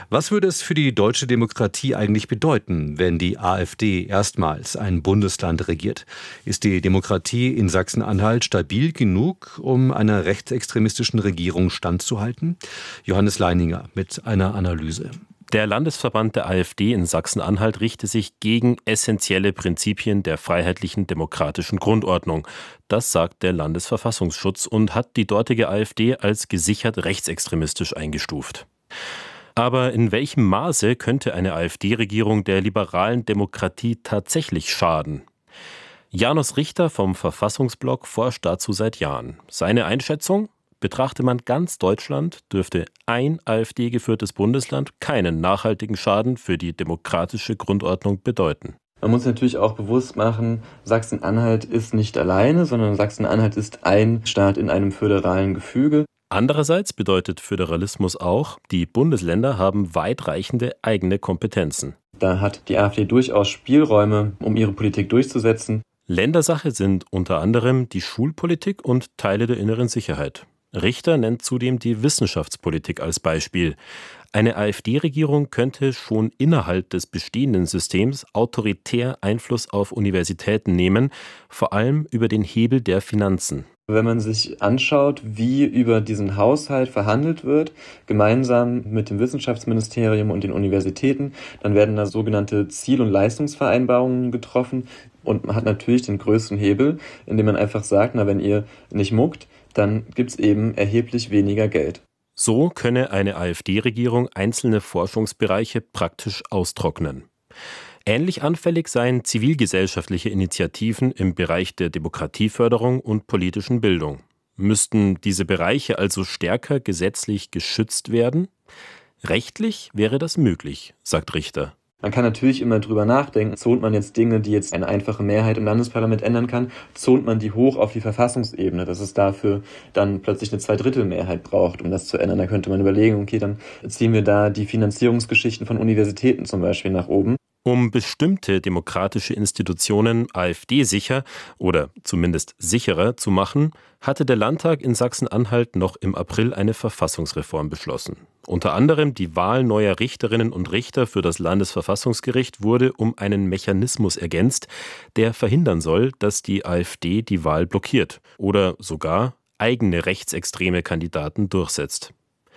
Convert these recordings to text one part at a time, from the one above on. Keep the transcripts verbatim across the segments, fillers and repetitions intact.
Was würde es für die deutsche Demokratie eigentlich bedeuten, wenn die AfD erstmals ein Bundesland regiert? Ist die Demokratie in Sachsen-Anhalt stabil genug, um einer rechtsextremistischen Regierung standzuhalten? Johannes Leininger mit einer Analyse. Der Landesverband der AfD in Sachsen-Anhalt richte sich gegen essentielle Prinzipien der freiheitlichen demokratischen Grundordnung. Das sagt der Landesverfassungsschutz und hat die dortige AfD als gesichert rechtsextremistisch eingestuft. Aber in welchem Maße könnte eine AfD-Regierung der liberalen Demokratie tatsächlich schaden? Janos Richter vom Verfassungsblog forscht dazu seit Jahren. Seine Einschätzung? Betrachte man ganz Deutschland, dürfte ein AfD-geführtes Bundesland keinen nachhaltigen Schaden für die demokratische Grundordnung bedeuten. Man muss natürlich auch bewusst machen, Sachsen-Anhalt ist nicht alleine, sondern Sachsen-Anhalt ist ein Staat in einem föderalen Gefüge. Andererseits bedeutet Föderalismus auch, die Bundesländer haben weitreichende eigene Kompetenzen. Da hat die AfD durchaus Spielräume, um ihre Politik durchzusetzen. Ländersache sind unter anderem die Schulpolitik und Teile der inneren Sicherheit. Richter nennt zudem die Wissenschaftspolitik als Beispiel. Eine AfD-Regierung könnte schon innerhalb des bestehenden Systems autoritär Einfluss auf Universitäten nehmen, vor allem über den Hebel der Finanzen. Wenn man sich anschaut, wie über diesen Haushalt verhandelt wird, gemeinsam mit dem Wissenschaftsministerium und den Universitäten, dann werden da sogenannte Ziel- und Leistungsvereinbarungen getroffen und man hat natürlich den größten Hebel, indem man einfach sagt, na, wenn ihr nicht muckt, dann gibt's eben erheblich weniger Geld. So könne eine AfD-Regierung einzelne Forschungsbereiche praktisch austrocknen. Ähnlich anfällig seien zivilgesellschaftliche Initiativen im Bereich der Demokratieförderung und politischen Bildung. Müssten diese Bereiche also stärker gesetzlich geschützt werden? Rechtlich wäre das möglich, sagt Richter. Man kann natürlich immer drüber nachdenken, zont man jetzt Dinge, die jetzt eine einfache Mehrheit im Landesparlament ändern kann, zont man die hoch auf die Verfassungsebene, dass es dafür dann plötzlich eine Zweidrittelmehrheit braucht, um das zu ändern. Da könnte man überlegen, okay, dann ziehen wir da die Finanzierungsgeschichten von Universitäten zum Beispiel nach oben. Um bestimmte demokratische Institutionen AfD-sicher oder zumindest sicherer zu machen, hatte der Landtag in Sachsen-Anhalt noch im April eine Verfassungsreform beschlossen. Unter anderem die Wahl neuer Richterinnen und Richter für das Landesverfassungsgericht wurde um einen Mechanismus ergänzt, der verhindern soll, dass die AfD die Wahl blockiert oder sogar eigene rechtsextreme Kandidaten durchsetzt.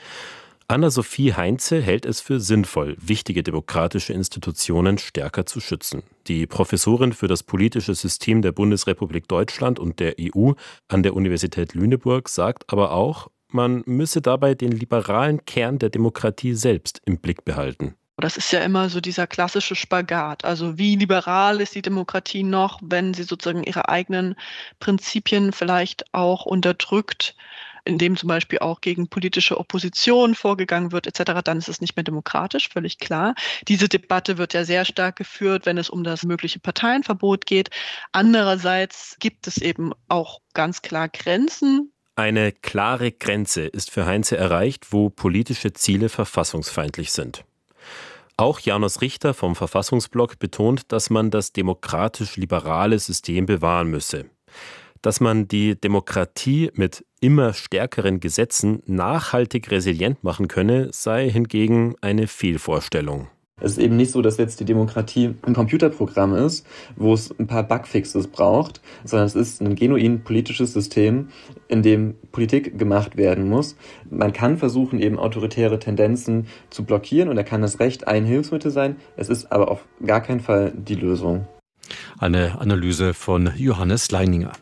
Anna-Sophie Heinze hält es für sinnvoll, wichtige demokratische Institutionen stärker zu schützen. Die Professorin für das politische System der Bundesrepublik Deutschland und der E U an der Universität Lüneburg sagt aber auch, man müsse dabei den liberalen Kern der Demokratie selbst im Blick behalten. Das ist ja immer so dieser klassische Spagat. Also wie liberal ist die Demokratie noch, wenn sie sozusagen ihre eigenen Prinzipien vielleicht auch unterdrückt, indem zum Beispiel auch gegen politische Opposition vorgegangen wird et cetera, dann ist es nicht mehr demokratisch, völlig klar. Diese Debatte wird ja sehr stark geführt, wenn es um das mögliche Parteienverbot geht. Andererseits gibt es eben auch ganz klar Grenzen. Eine klare Grenze ist für Heinze erreicht, wo politische Ziele verfassungsfeindlich sind. Auch Janos Richter vom Verfassungsblog betont, dass man das demokratisch-liberale System bewahren müsse. Dass man die Demokratie mit immer stärkeren Gesetzen nachhaltig resilient machen könne, sei hingegen eine Fehlvorstellung. Es ist eben nicht so, dass jetzt die Demokratie ein Computerprogramm ist, wo es ein paar Bugfixes braucht, sondern es ist ein genuin politisches System, in dem Politik gemacht werden muss. Man kann versuchen, eben autoritäre Tendenzen zu blockieren und da kann das Recht ein Hilfsmittel sein. Es ist aber auf gar keinen Fall die Lösung. Eine Analyse von Johannes Leininger.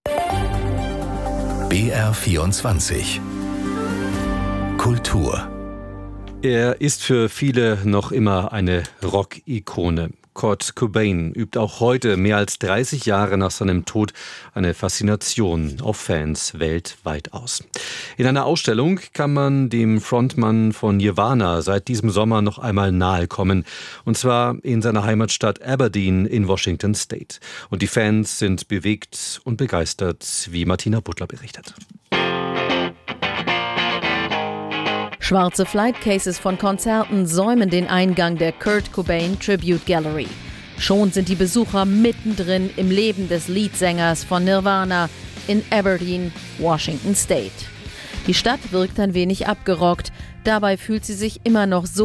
B R vierundzwanzig Kultur. Er ist für viele noch immer eine Rock-Ikone. Kurt Cobain übt auch heute, mehr als dreißig Jahre nach seinem Tod, eine Faszination auf Fans weltweit aus. In einer Ausstellung kann man dem Frontmann von Nirvana seit diesem Sommer noch einmal nahe kommen. Und zwar in seiner Heimatstadt Aberdeen in Washington State. Und die Fans sind bewegt und begeistert, wie Martina Butler berichtet. Schwarze Flightcases von Konzerten säumen den Eingang der Kurt Cobain Tribute Gallery. Schon sind die Besucher mittendrin im Leben des Leadsängers von Nirvana in Aberdeen, Washington State. Die Stadt wirkt ein wenig abgerockt, dabei fühlt sie sich immer noch so